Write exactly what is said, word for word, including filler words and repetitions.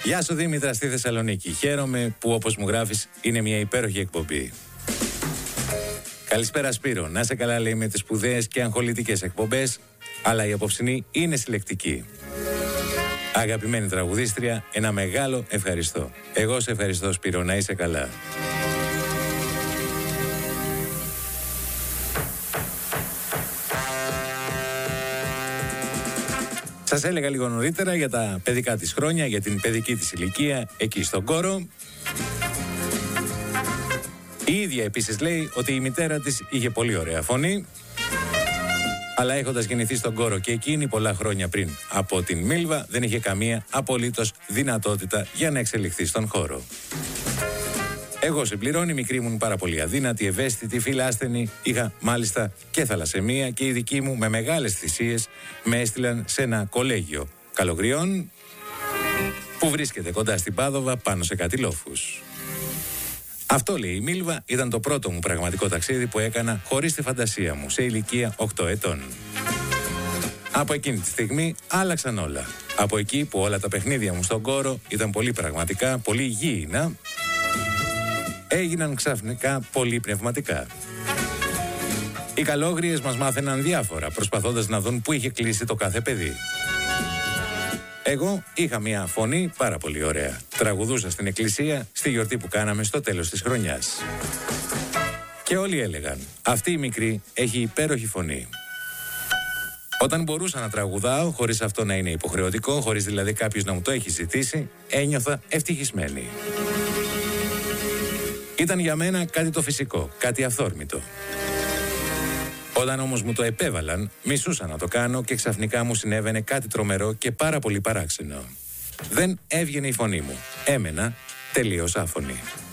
Γεια σου Δήμητρα στη Θεσσαλονίκη. Χαίρομαι που όπως μου γράφεις είναι μια υπέροχη εκπομπή. Καλησπέρα Σπύρο. Να σε καλά λέει με τις σπουδαίες και αγχολητικές εκπομπές, αλλά η απόψινή είναι συλλεκτική. Αγαπημένη τραγουδίστρια, ένα μεγάλο ευχαριστώ. Εγώ σε ευχαριστώ Σπύρο, να είσαι καλά. Σας έλεγα λίγο νωρίτερα για τα παιδικά της χρόνια, για την παιδική της ηλικία, εκεί στον Κόρο. Η ίδια επίσης λέει ότι η μητέρα της είχε πολύ ωραία φωνή, αλλά έχοντας γεννηθεί στον Κόρο και εκείνη πολλά χρόνια πριν από την Μίλβα, δεν είχε καμία απολύτως δυνατότητα για να εξελιχθεί στον χώρο. Εγώ συμπληρώνει, μικρή μου πάρα πολύ αδύνατη, ευαίσθητη, φιλάσθενη. Είχα μάλιστα και θαλασσαιμία και οι δικοί μου με μεγάλες θυσίες με έστειλαν σε ένα κολέγιο Καλογριών που βρίσκεται κοντά στην Πάδοβα πάνω σε κάτι λόφους. Αυτό, λέει η Μίλβα, ήταν το πρώτο μου πραγματικό ταξίδι που έκανα χωρίς τη φαντασία μου, σε ηλικία οκτώ ετών. Από εκείνη τη στιγμή άλλαξαν όλα. Από εκεί που όλα τα παιχνίδια μου στον Κόρο ήταν πολύ πραγματικά, πολύ γήινα, έγιναν ξαφνικά πολύ πνευματικά. Οι καλόγριες μας μάθαιναν διάφορα, προσπαθώντας να δουν πού είχε κλείσει το κάθε παιδί. Εγώ είχα μια φωνή πάρα πολύ ωραία. Τραγουδούσα στην εκκλησία στη γιορτή που κάναμε στο τέλος της χρονιάς. Και όλοι έλεγαν, αυτή η μικρή έχει υπέροχη φωνή. Όταν μπορούσα να τραγουδάω, χωρίς αυτό να είναι υποχρεωτικό, χωρίς δηλαδή κάποιος να μου το έχει ζητήσει, ένιωθα ευτυχισμένη. Ήταν για μένα κάτι το φυσικό, κάτι αυθόρμητο. Όταν όμως μου το επέβαλαν, μισούσα να το κάνω και ξαφνικά μου συνέβαινε κάτι τρομερό και πάρα πολύ παράξενο. Δεν έβγαινε η φωνή μου. Έμενα τελείως άφωνη.